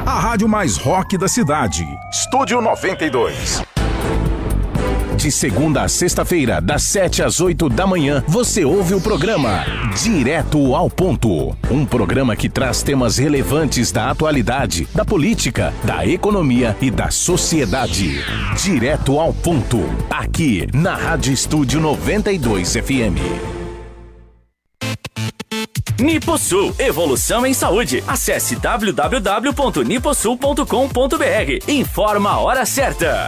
a rádio mais rock da cidade. Estúdio 92. De segunda a sexta-feira, das 7 às 8 da manhã, você ouve o programa Direto ao Ponto. Um programa que traz temas relevantes da atualidade, da política, da economia e da sociedade. Direto ao Ponto, aqui na Rádio Estúdio 92 FM. Niposul, evolução em saúde. Acesse www.niposul.com.br. Informa a hora certa.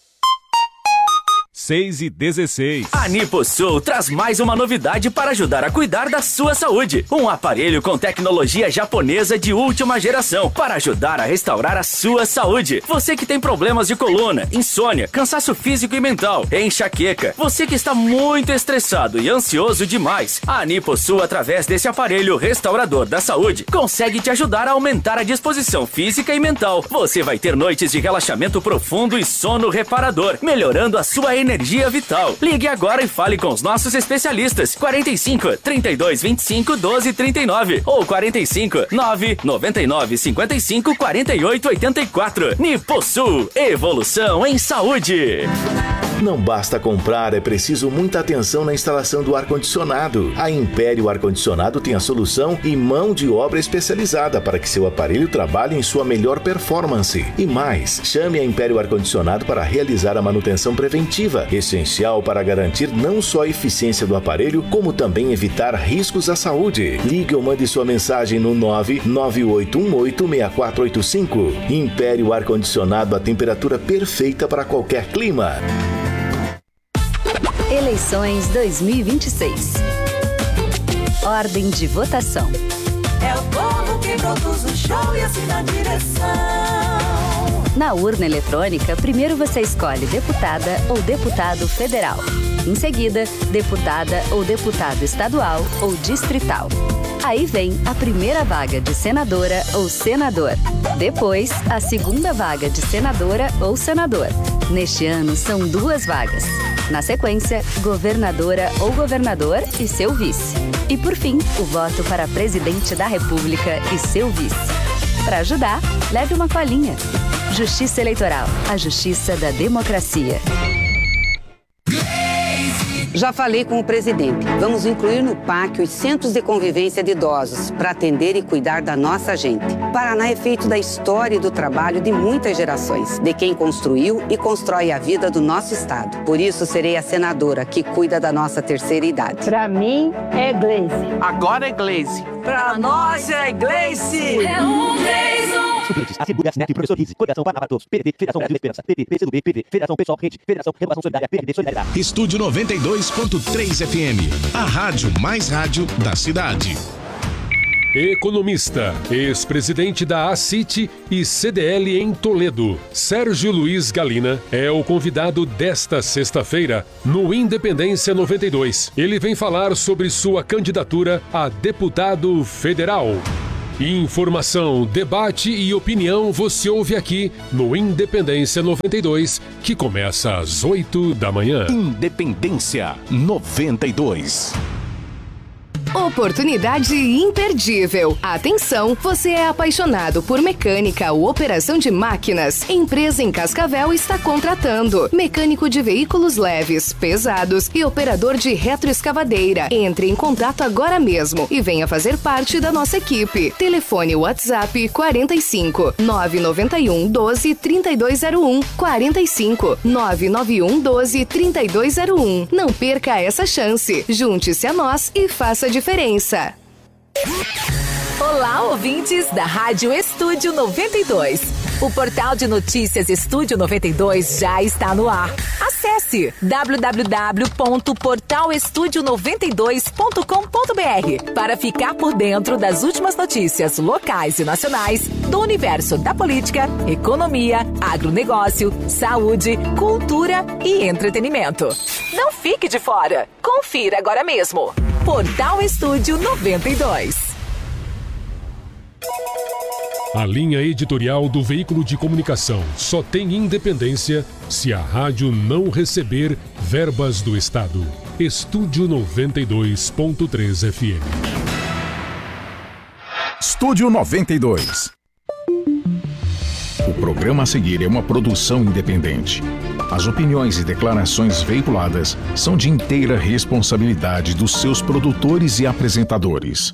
6h16. A Niposul traz mais uma novidade para ajudar a cuidar da sua saúde. Um aparelho com tecnologia japonesa de última geração para ajudar a restaurar a sua saúde. Você que tem problemas de coluna, insônia, cansaço físico e mental, enxaqueca, você que está muito estressado e ansioso demais, a Niposul, através desse aparelho restaurador da saúde, consegue te ajudar a aumentar a disposição física e mental. Você vai ter noites de relaxamento profundo e sono reparador, melhorando a sua energia vital. Ligue agora e fale com os nossos especialistas. 45 32 25 12 39 ou 45 9 99 55 48 84. Niposul, evolução em saúde. Não basta comprar, é preciso muita atenção na instalação do ar-condicionado. A Império Ar-Condicionado tem a solução e mão de obra especializada para que seu aparelho trabalhe em sua melhor performance. E mais, chame a Império Ar-Condicionado para realizar a manutenção preventiva, essencial para garantir não só a eficiência do aparelho, como também evitar riscos à saúde. Ligue ou mande sua mensagem no 998186485. Império Ar-Condicionado, a temperatura perfeita para qualquer clima. Eleições 2026. Ordem de votação. É o povo que produz o show e assina a direção. Na urna eletrônica, primeiro você escolhe deputada ou deputado federal. Em seguida, deputada ou deputado estadual ou distrital. Aí vem a primeira vaga de senadora ou senador. Depois, a segunda vaga de senadora ou senador. Neste ano, são 2 vagas. Na sequência, governadora ou governador e seu vice. E por fim, o voto para presidente da República e seu vice. Para ajudar, leve uma colinha. Justiça Eleitoral, a justiça da democracia. Já falei com o presidente. Vamos incluir no PAC os centros de convivência de idosos para atender e cuidar da nossa gente. Paraná é feito da história e do trabalho de muitas gerações, de quem construiu e constrói a vida do nosso estado. Por isso, serei a senadora que cuida da nossa terceira idade. Para mim, é Gleice. Agora é Gleice. Pra nós é Gleice. É um Gleison. Suplentes, Assembleia, SNEP, Professor Rise, Coligação Paraná Todos, PDT, Federação Brasil Esperança, PT, PCdoB, PV, Federação Pessoal Rede, Federação Renovação Solidária, PRD, Solidariedade. Estúdio 92.3 FM, a rádio mais rádio da cidade. Economista, ex-presidente da ACIT e CDL em Toledo, Sérgio Luiz Galina, é o convidado desta sexta-feira no Independência 92. Ele vem falar sobre sua candidatura a deputado federal. Informação, debate e opinião você ouve aqui no Independência 92, que começa às 8 da manhã. Independência 92. Oportunidade imperdível. Atenção, você é apaixonado por mecânica ou operação de máquinas? Empresa em Cascavel está contratando mecânico de veículos leves, pesados e operador de retroescavadeira. Entre em contato agora mesmo e venha fazer parte da nossa equipe. Telefone WhatsApp 45 991 12 3201 45 991 12 3201. Não perca essa chance. Junte-se a nós e faça a diferença. Olá, ouvintes da Rádio Estúdio 92. O portal de notícias Estúdio 92 já está no ar. Acesse www.portalestudio92.com.br para ficar por dentro das últimas notícias locais e nacionais do universo da política, economia, agronegócio, saúde, cultura e entretenimento. Não fique de fora. Confira agora mesmo. Portal Estúdio 92. A linha editorial do veículo de comunicação só tem independência se a rádio não receber verbas do Estado. Estúdio 92.3 FM. Estúdio 92. O programa a seguir é uma produção independente. As opiniões e declarações veiculadas são de inteira responsabilidade dos seus produtores e apresentadores.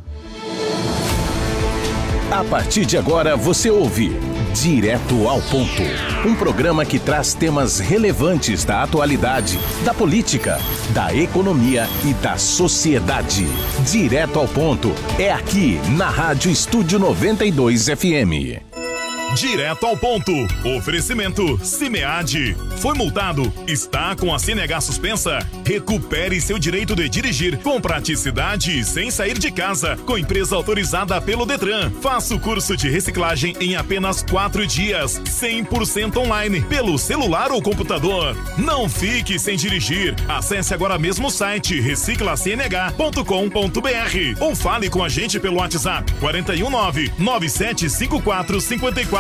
A partir de agora você ouve Direto ao Ponto, um programa que traz temas relevantes da atualidade, da política, da economia e da sociedade. Direto ao Ponto é aqui na Rádio Estúdio 92 FM. Direto ao ponto. Oferecimento Cimead. Foi multado? Está com a CNH suspensa? Recupere seu direito de dirigir com praticidade e sem sair de casa. Com empresa autorizada pelo Detran. Faça o curso de reciclagem em apenas 4 dias. 100% online, pelo celular ou computador. Não fique sem dirigir. Acesse agora mesmo o site reciclacnh.com.br ou fale com a gente pelo WhatsApp 419-9754-5421.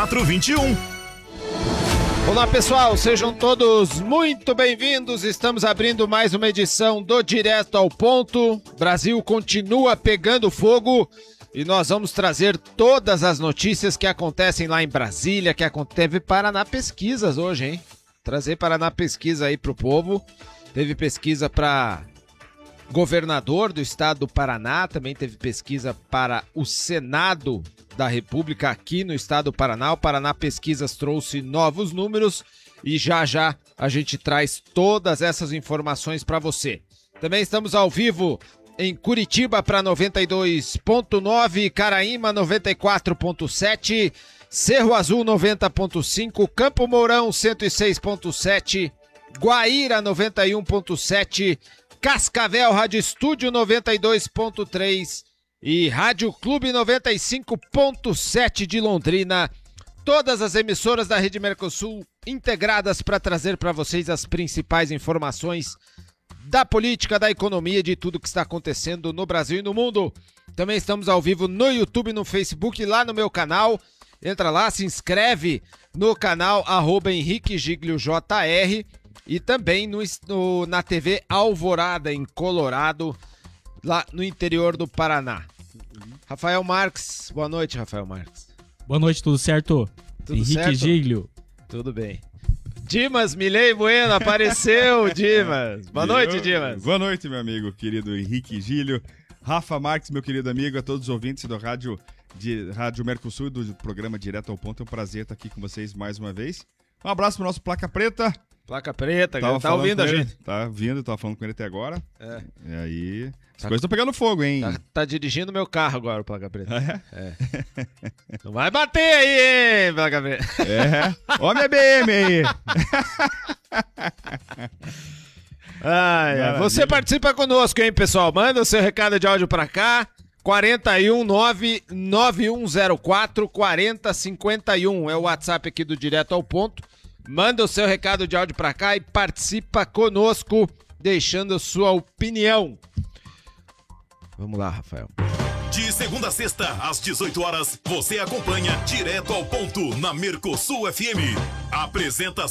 Olá pessoal, sejam todos muito bem-vindos. Estamos abrindo mais uma edição do Direto ao Ponto. Brasil continua pegando fogo e nós vamos trazer todas as notícias que acontecem lá em Brasília, que teve Paraná Pesquisas hoje, hein? Trazer Paraná Pesquisa aí pro povo. Teve pesquisa para governador do estado do Paraná, também teve pesquisa para o Senado da República aqui no estado do Paraná. O Paraná Pesquisas trouxe novos números e já a gente traz todas essas informações para você. Também estamos ao vivo em Curitiba para 92.9, Caraíma 94.7, Cerro Azul 90.5, Campo Mourão 106.7, Guaíra 91.7, Cascavel Rádio Estúdio 92.3 e Rádio Clube 95.7 de Londrina. Todas as emissoras da Rede Mercosul integradas para trazer para vocês as principais informações da política, da economia, de tudo que está acontecendo no Brasil e no mundo. Também estamos ao vivo no YouTube, no Facebook, lá no meu canal. Entra lá, se inscreve no canal @HenriqueGiglioJR e também na TV Alvorada, em Colorado, lá no interior do Paraná. Rafael Marques, boa noite, Rafael Marques. Boa noite, tudo certo? Tudo Henrique certo? Giglio. Tudo bem. Dimas Milei Bueno, apareceu, Dimas. Boa noite, Dimas. Boa noite, meu amigo, querido Henrique Giglio. Rafa Marques, meu querido amigo, a todos os ouvintes do Rádio Mercosul, do programa Direto ao Ponto. É um prazer estar aqui com vocês mais uma vez. Um abraço pro nosso Placa Preta. Placa Preta, tá ouvindo a gente? Tá ouvindo, tava falando com ele até agora. É. E aí, as coisas estão pegando fogo, hein? Tá dirigindo meu carro agora, o Placa Preta. É. Não vai bater aí, hein, Placa Preta. É. Ó minha BM aí. Você participa conosco, hein, pessoal? Manda o seu recado de áudio pra cá. 419-9104-4051 é o WhatsApp aqui do Direto ao Ponto. Manda o seu recado de áudio pra cá e participa conosco, deixando sua opinião. Vamos lá, Rafael. De segunda a sexta, às 18 horas, você acompanha Direto ao Ponto na Mercosul FM. Apresentação